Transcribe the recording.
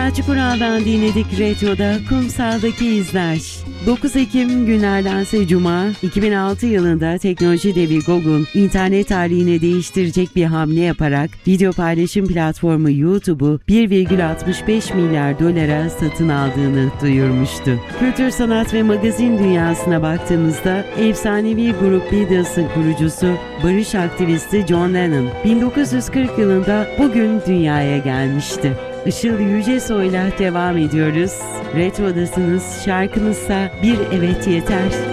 Sanatçı Kural'dan dinledik Retro'da Kumsal'daki izler. 9 Ekim günlerdense Cuma, 2006 yılında teknoloji devi Google, internet tarihini değiştirecek bir hamle yaparak video paylaşım platformu YouTube'u 1,65 milyar dolara satın aldığını duyurmuştu. Kültür, sanat ve magazin dünyasına baktığımızda efsanevi grup Beatles'ın kurucusu, barış aktivisti John Lennon, 1940 yılında bugün dünyaya gelmişti. Işıl Yücesoy'la devam ediyoruz. Retro'dasınız, şarkımızsa Bir Evet Yeter.